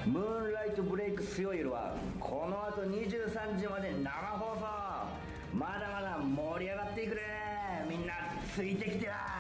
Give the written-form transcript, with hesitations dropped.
ムーンライトブレイクスヨイルはこの後23時まで生放送。まだまだ盛り上がっていくね。みんなついてきてな。